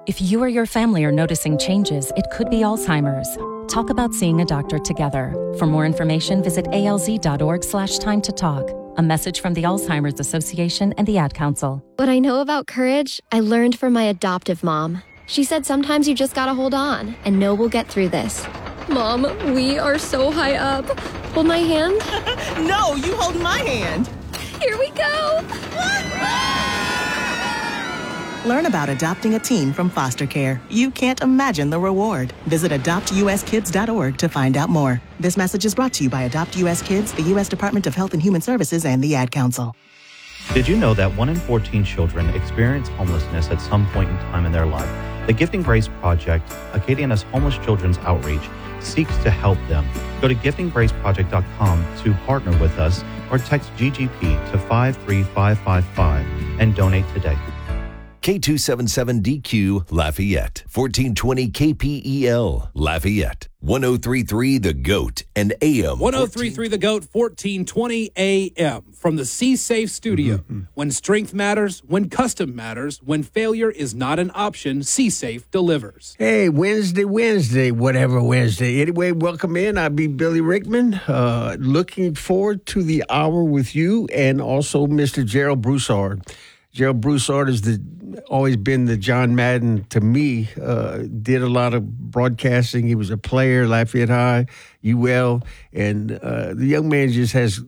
If you or your family are noticing changes, it could be Alzheimer's. Talk about seeing a doctor together. For more information, visit alz.org/time to talk. A message from the Alzheimer's Association and the Ad Council. What I know about courage, I learned from my adoptive mom. She said sometimes you just gotta hold on and know we'll get through this. Mom, we are so high up. Hold my hand. No, you hold my hand. Here we go. Learn about adopting a teen from foster care. You can't imagine the reward. Visit adoptuskids.org to find out more. This message is brought to you by Adopt US Kids, the U.S. Department of Health and Human Services, and the Ad Council. Did you know that 1 in 14 children experience homelessness at some point in time in their life? The Gifting Grace Project, Acadiana's homeless children's outreach, seeks to help them. Go to giftinggraceproject.com to partner with us or text GGP to 53555 and donate today. K277DQ Lafayette, 1420 KPEL Lafayette, 1033 The Goat, and AM 1033 The Goat, 1420 AM. From the C Safe studio. When strength matters, when custom matters, when failure is not an option, C Safe delivers. Hey, Wednesday, whatever Wednesday. Anyway, welcome in. I'll be Billy Rickman. Looking forward to the hour with you and also Mr. Gerald Broussard. Gerald Broussard has always been the John Madden to me. Did a lot of broadcasting. He was a player, Lafayette High, UL, and the young man just has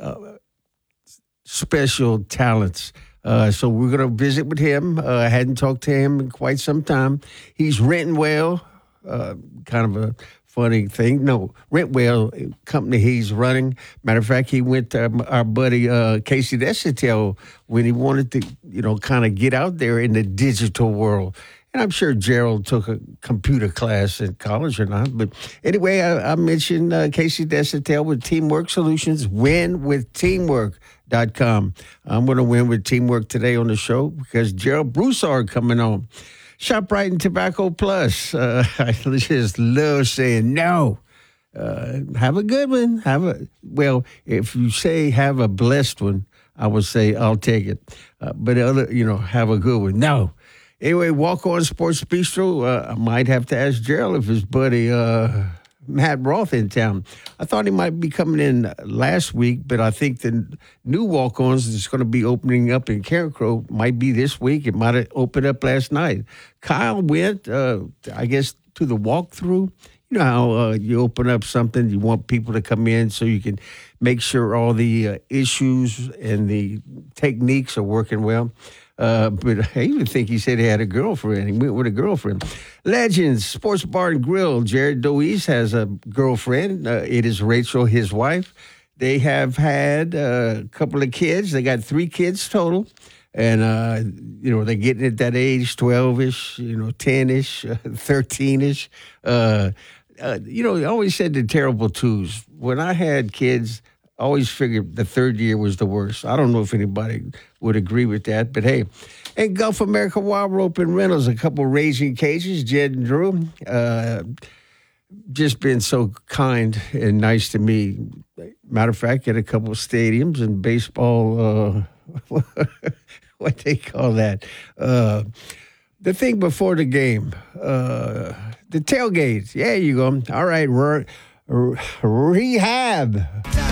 special talents. So we're going to visit with him. I hadn't talked to him in quite some time. He's renting well, kind of a funny thing. No, Rentwell company he's running. Matter of fact, he went to our buddy Casey Desitel when he wanted to, kind of get out there in the digital world. And I'm sure Gerald took a computer class in college or not. But anyway, I mentioned Casey Desitel with Teamwork Solutions. Win with Teamwork.com. I'm going to win with Teamwork today on the show because Gerald Broussard coming on. ShopRite and Tobacco Plus. I just love saying no. Have a good one. If you say have a blessed one, I would say I'll take it. But have a good one. No. Anyway, Walk On Sports Bistro. I might have to ask Gerald if his buddy Matt Roth in town. I thought he might be coming in last week, but I think the new walk-ons that's going to be opening up in Carencro might be this week. It might have opened up last night. Kyle went, I guess, to the walkthrough. You know how you open up something, you want people to come in so you can make sure all the issues and the techniques are working well. But I even think he said he had a girlfriend. He went with a girlfriend. Legends, Sports Bar and Grill. Jared Doise has a girlfriend. It is Rachel, his wife. They have had a couple of kids. They got 3 kids total. And, they're getting at that age, 12-ish, 10-ish, 13-ish. I always said the terrible twos. When I had kids, I always figured the third year was the worst. I don't know if anybody would agree with that, but hey. And Gulf America Wild Rope and Rentals, a couple Raging Cages, Jed and Drew, just been so kind and nice to me. Matter of fact, at a couple of stadiums and baseball, what they call that? The thing before the game, the tailgate. Yeah, you go. All right, rehab.